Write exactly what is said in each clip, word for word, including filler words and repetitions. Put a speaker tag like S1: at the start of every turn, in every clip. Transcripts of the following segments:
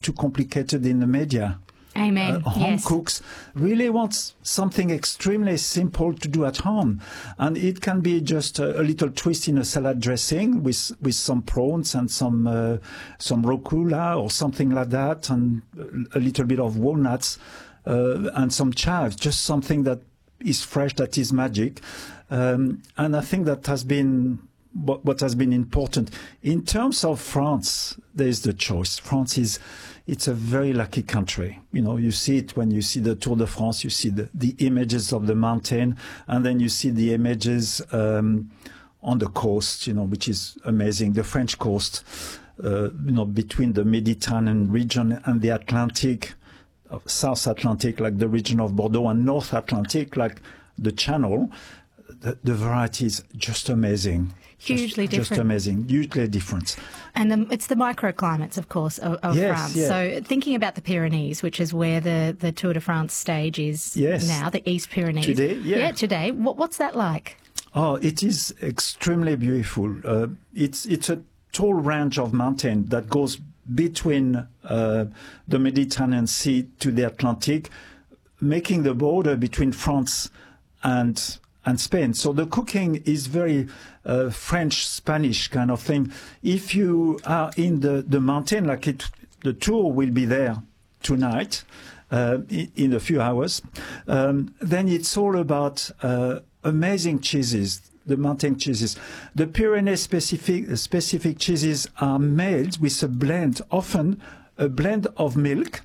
S1: too complicated in the media.
S2: Amen.
S1: Uh, home
S2: yes.
S1: cooks really want something extremely simple to do at home. And it can be just a, a little twist in a salad dressing with with some prawns and some uh, some rucola or something like that, and a little bit of walnuts uh, and some chives, just something that is fresh, that is magic. Um, and I think that has been what, what has been important. In terms of France, there is the choice. France is... It's a very lucky country. You know, you see it when you see the Tour de France, you see the, the images of the mountain, and then you see the images um, on the coast, you know, which is amazing. The French coast, uh, you know, between the Mediterranean region and the Atlantic, uh, South Atlantic, like the region of Bordeaux, and North Atlantic, like the Channel, the, the variety is just amazing.
S2: Hugely
S1: just,
S2: different.
S1: Just amazing, hugely different.
S2: And the, it's the microclimates, of course, of, of
S1: yes,
S2: France.
S1: Yeah.
S2: So thinking about the Pyrenees, which is where the, the Tour de France stage is
S1: yes.
S2: now, the East Pyrenees.
S1: Today, yeah.
S2: Yeah, today. What, what's that like?
S1: Oh, it is extremely beautiful. Uh, it's it's a tall range of mountain that goes between uh, the Mediterranean Sea to the Atlantic, making the border between France and and Spain. So the cooking is very uh, French-Spanish kind of thing. If you are in the, the mountain, like it, the tour will be there tonight, uh, in, in a few hours, um, then it's all about uh, amazing cheeses, the mountain cheeses. The Pyrenees-specific specific cheeses are made with a blend, often a blend of milk,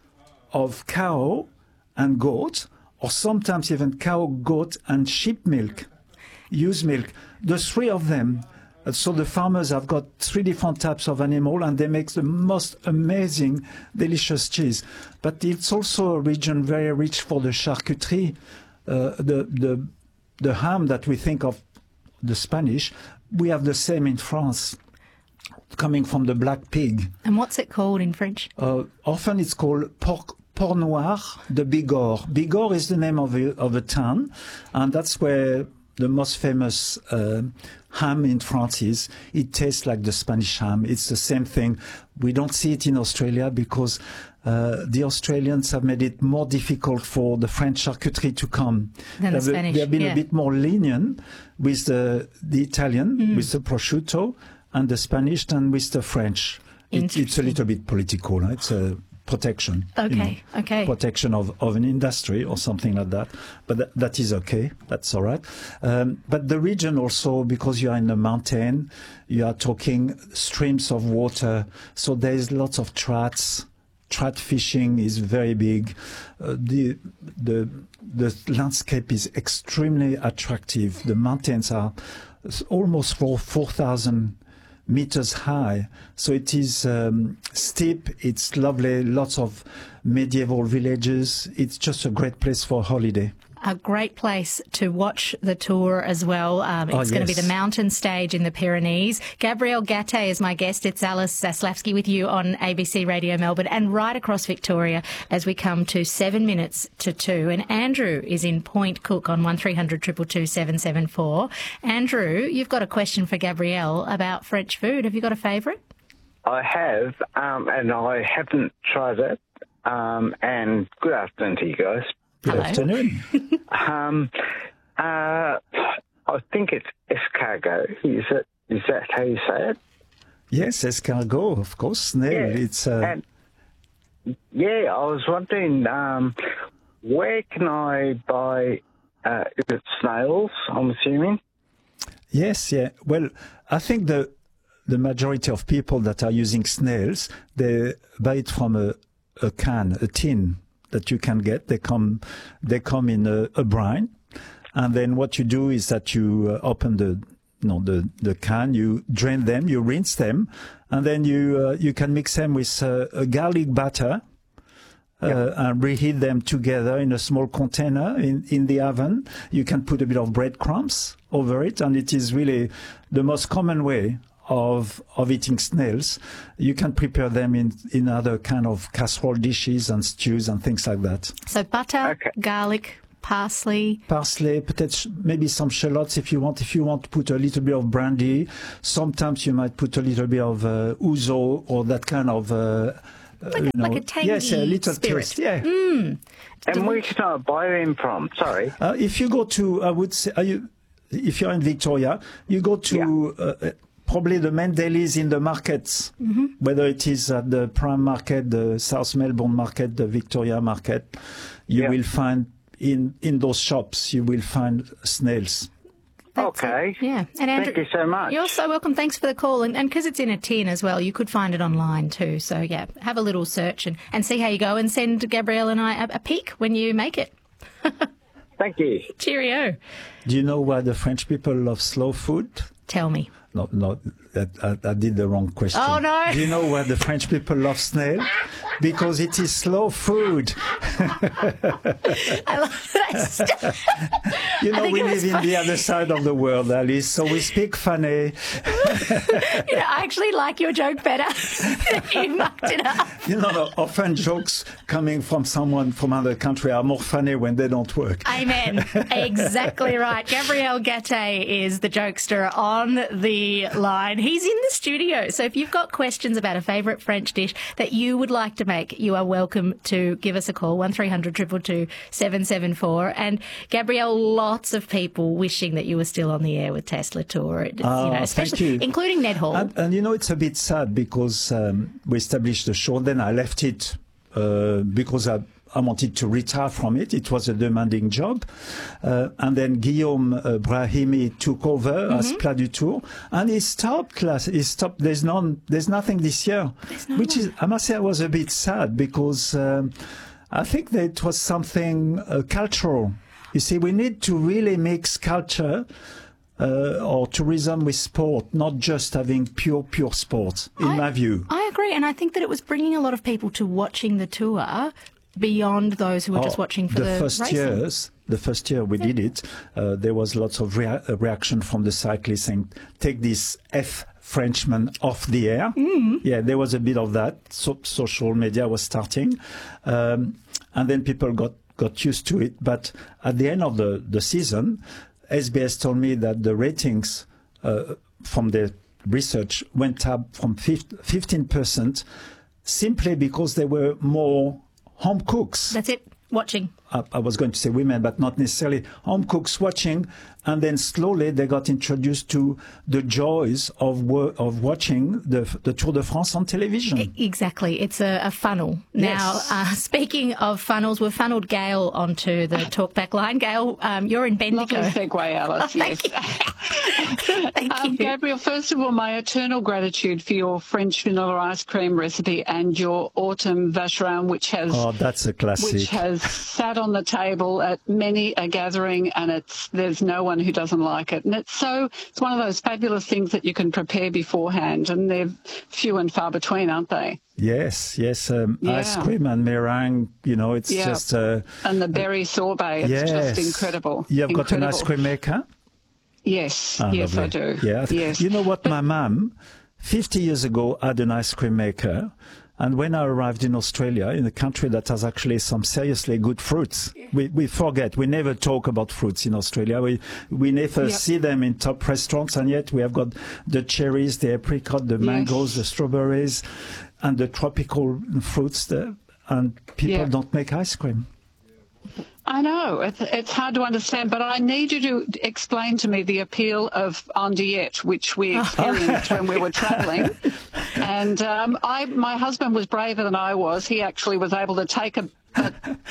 S1: of cow and goat, or sometimes even cow, goat, and sheep milk, ewe's milk. The three of them. So the farmers have got three different types of animal, and they make the most amazing, delicious cheese. But it's also a region very rich for the charcuterie, uh, the the the ham that we think of, the Spanish. We have the same in France, coming from the black pig.
S2: And what's it called in French?
S1: Uh, often it's called porc. Port Noir de Bigorre. Bigorre is the name of a, of a town, and that's where the most famous uh, ham in France is. It tastes like the Spanish ham. It's the same thing. We don't see it in Australia because uh, the Australians have made it more difficult for the French charcuterie to come.
S2: Than the
S1: they've,
S2: Spanish,
S1: they have been
S2: yeah.
S1: a bit more lenient with the, the Italian, mm. with the prosciutto, and the Spanish than with the French. It, it's a little bit political. Huh? It's a protection.
S2: Okay,
S1: you know,
S2: okay.
S1: Protection of, of an industry or something like that. But th- that is okay. That's all right. Um, but the region also, because you are in the mountain, you are talking streams of water. So there's lots of trouts. Trout fishing is very big. Uh, the, the, the landscape is extremely attractive. The mountains are almost for four thousand meters high, so it is um, steep, it's lovely, lots of medieval villages. It's just a great place for a holiday.
S2: A great place to watch the tour as well. Um, it's
S1: oh,
S2: going to
S1: yes.
S2: be the mountain stage in the Pyrenees. Gabrielle Gatte is my guest. It's Alice Zaslavsky with you on A B C Radio Melbourne and right across Victoria as we come to seven minutes to two. And Andrew is in Point Cook on one three hundred two two two seven seven four. Andrew, you've got a question for Gabrielle about French food. Have you got a favourite?
S3: I have, um, and I haven't tried it. Um, and good afternoon to you guys.
S1: Good
S2: Hello.
S1: afternoon.
S3: um, uh, I think it's escargot. Is it? Is that how you say it?
S1: Yes, escargot, of course. Snail.
S3: Yeah.
S1: It's uh,
S3: And, yeah, I was wondering um, where can I buy? Uh, is it snails? I'm assuming.
S1: yes, yeah. Well, I think the the majority of people that are using snails, they buy it from a, a can, a tin that you can get. They come, they come in a, a brine, and then what you do is that you uh, open the, you know, the the can, you drain them, you rinse them, and then you uh, you can mix them with uh, a garlic batter. Uh,
S3: Yep.
S1: and reheat them together in a small container in, in the oven. You can put a bit of breadcrumbs over it, and it is really the most common way of of eating snails. You can prepare them in, in other kind of casserole dishes and stews and things like that.
S2: So butter,
S3: Okay.
S2: garlic, parsley.
S1: Parsley, peut-être maybe some shallots if you want. If you want to put a little bit of brandy, sometimes you might put a little bit of uh, ouzo or that kind of uh, uh,
S2: Like a-
S1: you know,
S2: like a tangy
S1: yes, a little
S2: spirit.
S1: twist. Yeah.
S2: Mm.
S3: And where can I buy them from? Sorry.
S1: Uh, if you go to, I would say, uh, you, if you're in Victoria, you go to uh, probably the main delis in the markets, mm-hmm. whether it is at the Prime Market, the South Melbourne Market, the Victoria Market, you
S3: yeah.
S1: will find in, in those shops, you will find snails.
S2: That's
S3: okay.
S2: It. Yeah. And Andrew,
S3: thank you so much.
S2: You're so welcome. Thanks for the call. And because it's in a tin as well, you could find it online too. So, yeah, have a little search and, and see how you go and send Gabrielle and I a, a peek when you make it.
S3: Thank you.
S2: Cheerio.
S1: Do you know why the French people love slow food?
S2: Tell me.
S1: No, no, that, I, I did the wrong question.
S2: Oh, no.
S1: Do you know why the French people love snail? Because it is slow food.
S2: I love that.
S1: You know, we live
S2: was
S1: in
S2: funny.
S1: the other side of the world, Alice, so we speak funny.
S2: You know, I actually like your joke better. You mucked it up.
S1: You know, no, often jokes coming from someone from another country are more funny when they don't work.
S2: Amen. Exactly right. Gabriel Gatte is the jokester on the line. He's in the studio. So if you've got questions about a favourite French dish that you would like to make, you are welcome to give us a call, one three hundred two two two seven seven four. And Gabrielle, lots of people wishing that you were still on the air with Tess Latour,
S1: Oh,
S2: you know, especially
S1: thank you.
S2: including Ned Hall.
S1: And, and you know, it's a bit sad because um, we established the show, then I left it uh, because I, I wanted to retire from it. It was a demanding job. Uh, and then Guillaume uh, Brahimi took over mm-hmm. as Plat du Tour, and he stopped class. He stopped. There's none. There's nothing this year,
S2: no
S1: which is, I must say, I was a bit sad because um, I think that it was something uh, cultural. You see, we need to really mix culture uh, or tourism with sport, not just having pure, pure sport, in
S2: I,
S1: my view.
S2: I agree, and I think that it was bringing a lot of people to watching the tour beyond those who were
S1: Oh,
S2: just watching for the,
S1: the first
S2: racing.
S1: years. The first year we did it, uh, there was lots of rea- reaction from the cyclists saying, "Take this F Frenchman off the air." Mm. Yeah, there was a bit of that. So, social media was starting, um, and then people got got used to it. But at the end of the the season, S B S told me that the ratings uh, from the research went up from fifteen percent simply because there were more home cooks.
S2: That's it. Watching.
S1: I, I was going to say women, but not necessarily. Home cooks watching, and then slowly they got introduced to the joys of wo- of watching the the Tour de France on television.
S2: Exactly. It's a, a funnel. Now,
S1: Yes.
S2: uh, speaking of funnels, we've funneled Gail onto the talkback line. Gail, um, you're in Bendigo.
S4: Lovely segue, Alice. Yes.
S2: Thank
S4: Um,
S2: you.
S4: Gabrielle, first of all, my eternal gratitude for your French vanilla ice cream recipe and your autumn vacherin, which has
S1: Oh, that's a classic.
S4: which has sat on the table at many a gathering, and it's there's no one who doesn't like it. And it's so it's one of those fabulous things that you can prepare beforehand, and they're few and far between, aren't they?
S1: Yes, yes. Um,
S4: Yeah.
S1: Ice cream and meringue, you know, it's
S4: Yeah.
S1: just... Uh,
S4: And the berry sorbet, it's
S1: yes.
S4: just incredible.
S1: You've got an
S4: Incredible.
S1: ice cream maker?
S4: Yes,
S1: Ah,
S4: yes,
S1: lovely.
S4: I do.
S1: Yeah.
S4: Yes.
S1: You know what? My mum, fifty years ago, had an ice cream maker. And when I arrived in Australia, in a country that has actually some seriously good fruits, we, we forget, we never talk about fruits in Australia. We, we never
S4: Yep.
S1: see them in top restaurants, and yet we have got the cherries, the apricot, the mangoes, the strawberries, and the tropical fruits there, and people
S4: Yeah.
S1: don't make ice cream.
S4: I know, it's, it's hard to understand, but I need you to explain to me the appeal of Andiette, which we experienced when we were travelling. And um, I, my husband was braver than I was. He actually was able to take a... a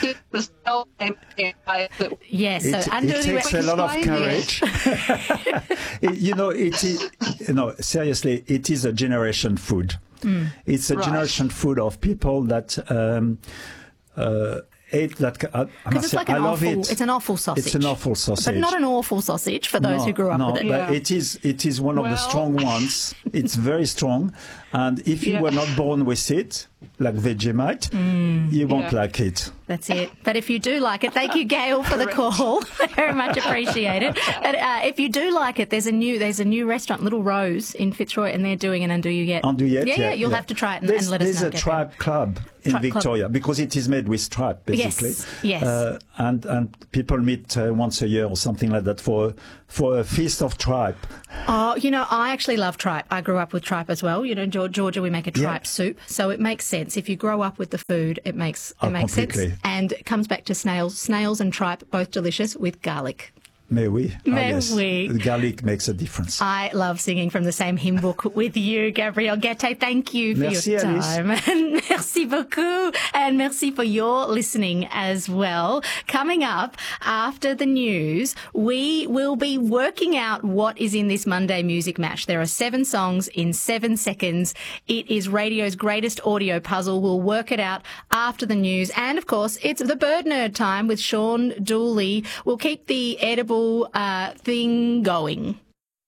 S2: Yes, so
S1: It,
S2: under
S1: it
S2: the
S1: takes a lot of
S4: Explain
S1: courage. It- you know, it is, you know, seriously, it is a generation food.
S2: Mm.
S1: It's a
S4: Right.
S1: generation food of people that um, uh, ate that. I, I
S2: Because
S1: must
S2: it's
S1: say,
S2: like
S1: I
S2: an
S1: love
S2: awful,
S1: it.
S2: it's an awful sausage.
S1: It's an awful sausage.
S2: But not an awful sausage for those
S1: no,
S2: who grew up
S1: no,
S2: with it.
S1: but
S4: Yeah.
S1: it is it is one of the
S4: Well-
S1: strong ones. It's very strong, and if you
S4: Yeah.
S1: were not born with it, like Vegemite, you won't
S4: Yeah.
S1: like it.
S2: That's it. But if you do like it, thank you, Gail, for the call. Very much appreciated. But uh, if you do like it, there's a new there's a new restaurant, Little Rose in Fitzroy, and they're doing an Andouillette.
S1: Andouillette,
S2: yeah,
S1: yeah,
S2: yeah. You'll
S1: yeah.
S2: have to try it and,
S1: There's,
S2: and let us
S1: there's
S2: know.
S1: a
S2: Gabrielle.
S1: tribe club in
S2: Tribe club.
S1: Victoria because it is made with tribe, basically.
S2: Yes, yes.
S1: Uh, and and people meet uh, once a year or something like that for for a feast of tribe.
S2: Oh, you know, I actually love tripe. I grew up with tripe as well. You know, in Georgia, we make a tripe yeah. soup. So it makes sense. If you grow up with the food, it makes it
S1: oh,
S2: makes
S1: completely.
S2: sense. And it comes back to snails. Snails and tripe, both delicious with garlic.
S1: Mais oui.
S2: Mais
S1: ah, yes.
S2: oui.
S1: The garlic makes a difference.
S2: I love singing from the same hymn book with you, Gabrielle Gaté. Thank you for
S1: merci,
S2: your time. And merci beaucoup. And merci for your listening as well. Coming up after the news, we will be working out what is in this Monday Music Mash. There are seven songs in seven seconds. It is radio's greatest audio puzzle. We'll work it out after the news. And, of course, it's the Bird Nerd time with Sean Dooley. We'll keep the edible Uh, thing going.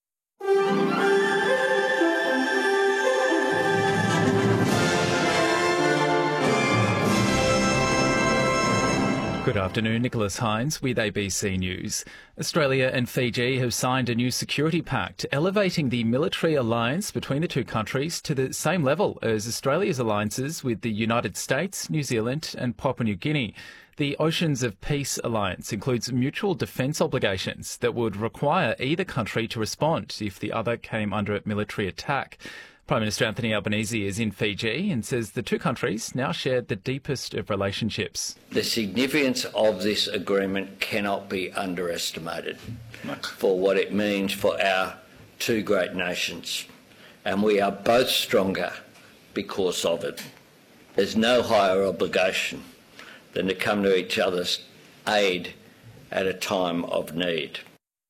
S5: Good afternoon, Nicholas Hines with A B C News. Australia and Fiji have signed a new security pact, elevating the military alliance between the two countries to the same level as Australia's alliances with the United States, New Zealand and Papua New Guinea. The Oceans of Peace Alliance includes mutual defence obligations that would require either country to respond if the other came under military attack. Prime Minister Anthony Albanese is in Fiji and says the two countries now share the deepest of relationships.
S6: The significance of this agreement cannot be underestimated for what it means for our two great nations, and we are both stronger because of it. There's no higher obligation than to come to each other's aid at a time of need.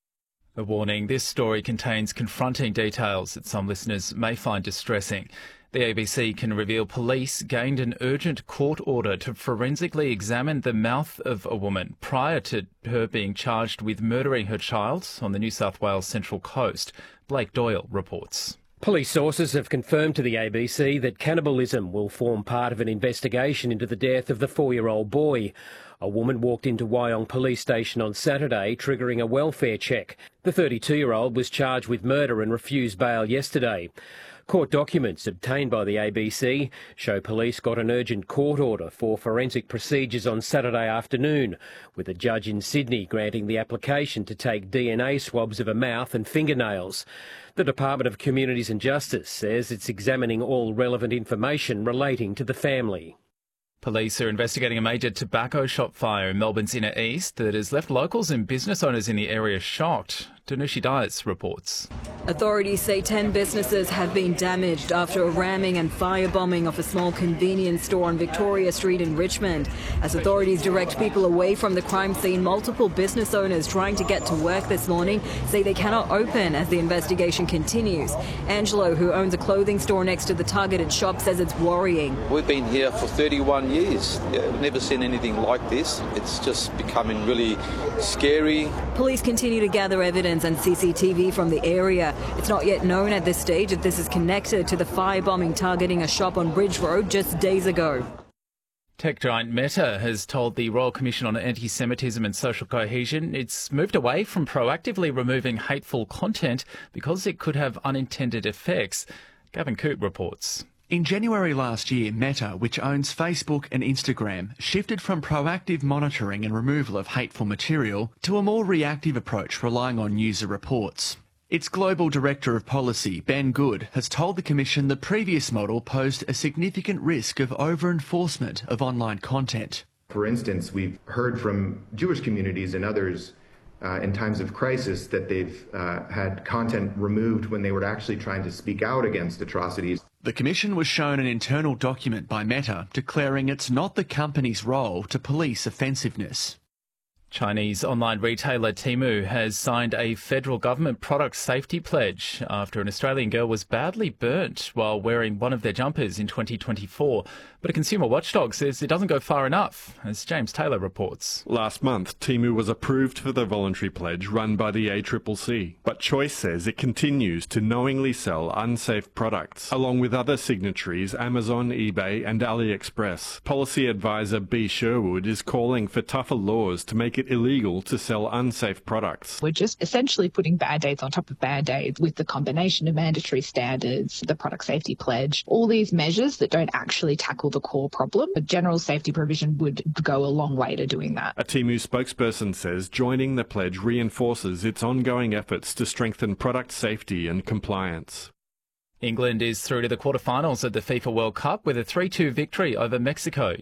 S5: A warning, this story contains confronting details that some listeners may find distressing. The A B C can reveal police gained an urgent court order to forensically examine the mouth of a woman prior to her being charged with murdering her child on the New South Wales Central Coast. Blake Doyle reports.
S7: Police sources have confirmed to the A B C that cannibalism will form part of an investigation into the death of the four-year-old boy. A woman walked into Wyong Police Station on Saturday, triggering a welfare check. The thirty-two-year-old was charged with murder and refused bail yesterday. Court documents obtained by the A B C show police got an urgent court order for forensic procedures on Saturday afternoon, with a judge in Sydney granting the application to take D N A swabs of a mouth and fingernails. The Department of Communities and Justice says it's examining all relevant information relating to the family.
S5: Police are investigating a major tobacco shop fire in Melbourne's inner east that has left locals and business owners in the area shocked. Danushi Dias reports.
S8: Authorities say ten businesses have been damaged after a ramming and firebombing of a small convenience store on Victoria Street in Richmond. As authorities direct people away from the crime scene, multiple business owners trying to get to work this morning say they cannot open as the investigation continues. Angelo, who owns a clothing store next to the targeted shop, says it's worrying.
S9: We've been here for thirty-one years. Yeah, we've never seen anything like this. It's just becoming really scary.
S8: Police continue to gather evidence and C C T V from the area. It's not yet known at this stage if this is connected to the firebombing targeting a shop on Bridge Road just days ago.
S5: Tech giant Meta has told the Royal Commission on Anti-Semitism and Social Cohesion it's moved away from proactively removing hateful content because it could have unintended effects. Gavin Coote reports.
S10: In January last year, Meta, which owns Facebook and Instagram, shifted from proactive monitoring and removal of hateful material to a more reactive approach relying on user reports. Its Global Director of Policy, Ben Good, has told the Commission the previous model posed a significant risk of over-enforcement of online content.
S11: For instance, we've heard from Jewish communities and others Uh, in times of crisis that they've uh, had content removed when they were actually trying to speak out against atrocities.
S10: The Commission was shown an internal document by Meta declaring it's not the company's role to police offensiveness.
S5: Chinese online retailer Temu has signed a federal government product safety pledge after an Australian girl was badly burnt while wearing one of their jumpers in twenty twenty-four. But a consumer watchdog says it doesn't go far enough, as James Taylor reports.
S12: Last month, Temu was approved for the voluntary pledge run by the A C C C. But Choice says it continues to knowingly sell unsafe products, along with other signatories Amazon, eBay and AliExpress. Policy advisor B. Sherwood is calling for tougher laws to make it illegal to sell unsafe products.
S13: We're just essentially putting Band-Aids on top of Band-Aids with the combination of mandatory standards, the product safety pledge, all these measures that don't actually tackle the the core problem. A general safety provision would go a long way to doing that.
S12: A Temu spokesperson says joining the pledge reinforces its ongoing efforts to strengthen product safety and compliance.
S5: England is through to the quarterfinals at the FIFA World Cup with a three two victory over Mexico.